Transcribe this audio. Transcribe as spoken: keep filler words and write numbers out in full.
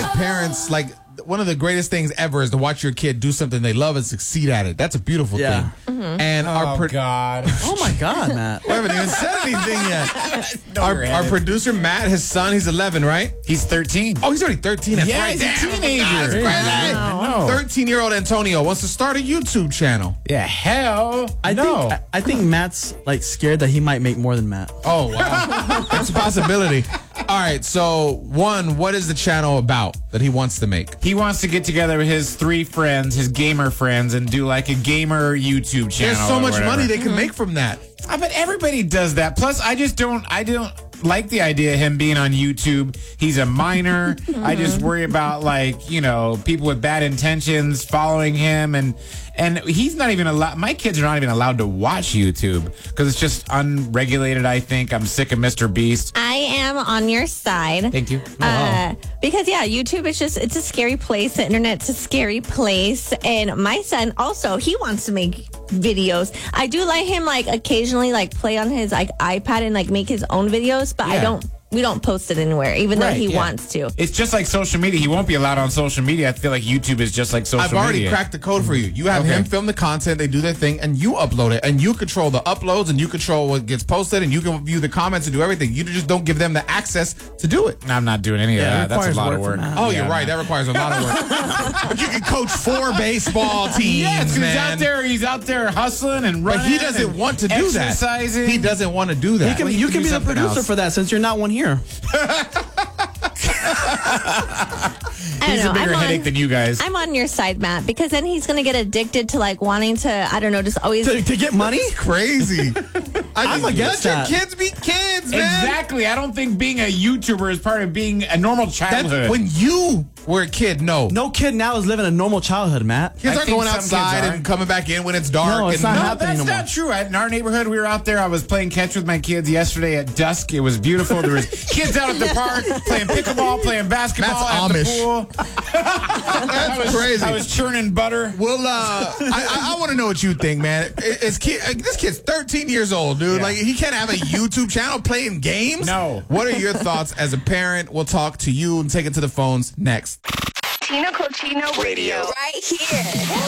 parents, like, one of the greatest things ever is to watch your kid do something they love and succeed at it. That's a beautiful Yeah. thing. Mm-hmm. And Oh, our pro- God. Oh, my God, Matt. we haven't even said anything yet. No, our, you're our headed. producer, Matt, his son, he's eleven, right? He's thirteen. Oh, he's already thirteen. That's Yeah, right. he's a Damn, teenager. that's crazy. I know. thirteen-year-old Antonio wants to start a YouTube channel. Yeah, hell. I no. think I, I think Matt's like scared that he might make more than Matt. Oh, wow. That's a possibility. All right, so one, what is the channel about that he wants to make? He wants to get together with his three friends, his gamer friends, and do like a gamer YouTube channel. There's so or much whatever. money they can make from that. I bet everybody does that. Plus, I just don't. I don't like the idea of him being on YouTube. He's a minor. I just worry about, like, you know, people with bad intentions following him, and and he's not even allowed. My kids are not even allowed to watch YouTube because it's just unregulated. I think I'm sick of Mister Beast. I am on your side. Thank you. Uh, because yeah, YouTube is just, it's a scary place. The internet's a scary place. And my son also, he wants to make videos. I do let him like occasionally like play on his like iPad and like make his own videos, but I Yeah. don't, we don't post it anywhere, even though Right, he yeah. wants to. It's just like social media. He won't be allowed on social media. I feel like YouTube is just like social I've already media. cracked the code for you. You have Okay. him film the content, they do their thing, and you upload it, and you control the uploads, and you control what gets posted, and you can view the comments and do everything. You just don't give them the access to do it. I'm not doing any of Yeah, it that. That's a requires lot of work work. from that. Oh, Yeah, you're right. no. That requires a lot of work. But you can coach four baseball teams, Yeah, it's 'cause he's man. out there. He's out there hustling and running. But he doesn't and want to do that. exercising. He doesn't want to do that. You can, Well, he you can can do be the something producer else. for that since you're not one here. I don't He's know. a bigger I'm headache on, than you guys. I'm on your side, Matt, because then he's going to get addicted to like wanting to, I don't know, just always. To, to get money? Crazy. I I'm just- against let that. your kids be kids, man. Exactly. I don't think being a YouTuber is part of being a normal childhood. That's when you were a kid. No, No kid now is living a normal childhood, Matt. kids I are think going some kids outside are. and coming back in when it's dark. No, it's and not no, happening that's no more. not true. I, in our neighborhood, we were out there. I was playing catch with my kids yesterday at dusk. It was beautiful. There was kids out at the park playing pickleball, playing basketball That's at Amish. the pool. That's I was, crazy. I was churning butter. Well, uh, I, I, I want to know what you think, man. Is kid, uh, this kid's thirteen years old, dude. Yeah. Like, he can't have a YouTube channel playing games? No. What are your thoughts as a parent? We'll talk to you and take it to the phones next. Tina Cochino Radio. Right here.